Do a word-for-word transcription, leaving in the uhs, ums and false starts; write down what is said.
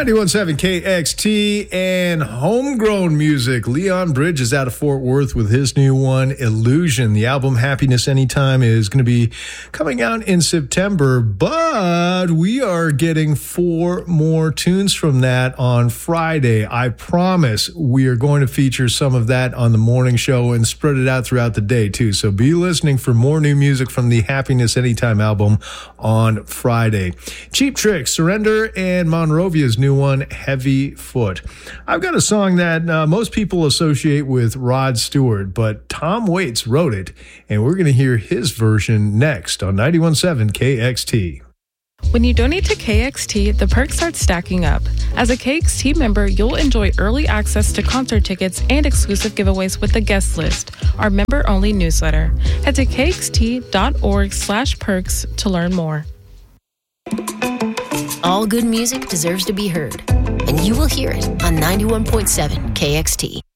ninety-one point seven K X T and homegrown music. Leon Bridge is out of Fort Worth with his new one, Illusion. The album Happiness Anytime is going to be coming out in September, but we are getting four more tunes from that on Friday. I promise we are going to feature some of that on the morning show and spread it out throughout the day too. So be listening for more new music from the Happiness Anytime album on Friday. Cheap Trick, Surrender, and Monrovia's new one, Heavy Foot. I've got a song that uh, most people associate with Rod Stewart, but Tom Waits wrote it, and we're going to hear his version next on ninety-one point seven K X T. When you donate to K X T, the perks start stacking up. As a K X T member, you'll enjoy early access to concert tickets and exclusive giveaways with the guest list, our member-only newsletter. Head to kxt.org slash perks to learn more. All good music deserves to be heard, and you will hear it on ninety-one point seven K X T.